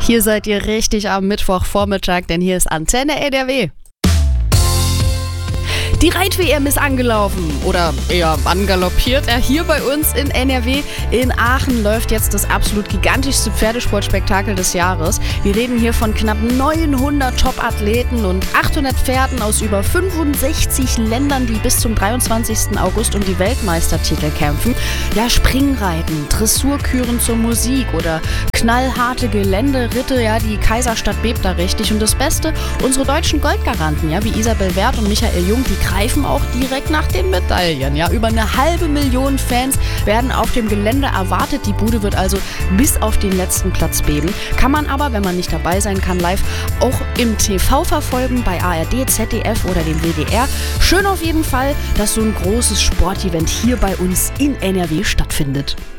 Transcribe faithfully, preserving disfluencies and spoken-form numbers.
Hier seid ihr richtig am Mittwochvormittag, denn hier ist Antenne N R W. Die Reit-W M ist angelaufen oder eher angaloppiert. Ja, hier bei uns in N R W in Aachen läuft jetzt das absolut gigantischste Pferdesportspektakel des Jahres. Wir reden hier von knapp neunhundert Top-Athleten und achthundert Pferden aus über fünfundsechzig Ländern, die bis zum dreiundzwanzigsten August um die Weltmeistertitel kämpfen. Ja, Springreiten, Dressurküren zur Musik oder knallharte Geländeritte. Ja, die Kaiserstadt bebt da richtig. Und das Beste, unsere deutschen Goldgaranten, ja, wie Isabel Werth und Michael Jung, die greifen auch direkt nach den Medaillen. Ja, über eine halbe Million Fans werden auf dem Gelände erwartet. Die Bude wird also bis auf den letzten Platz beben. Kann man aber, wenn man nicht dabei sein kann, live auch im T V verfolgen, bei A R D, Z D F oder dem W D R. Schön auf jeden Fall, dass so ein großes Sportevent hier bei uns in N R W stattfindet.